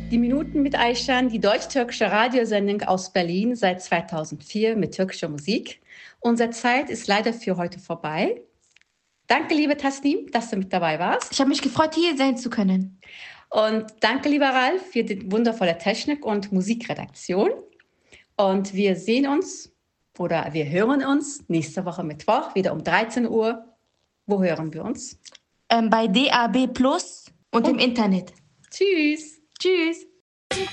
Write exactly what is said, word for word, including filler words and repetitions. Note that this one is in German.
Die Minuten mit Ayşen, die deutsch-türkische Radiosendung aus Berlin seit zweitausendvier mit türkischer Musik. Unsere Zeit ist leider für heute vorbei. Danke, liebe Tasnim, dass du mit dabei warst. Ich habe mich gefreut, hier sein zu können. Und danke, lieber Ralf, für die wundervolle Technik und Musikredaktion. Und wir sehen uns oder wir hören uns nächste Woche Mittwoch wieder um dreizehn Uhr. Wo hören wir uns? Ähm, bei D A B Plus und Oh. im Internet. Tschüss. Tschüss.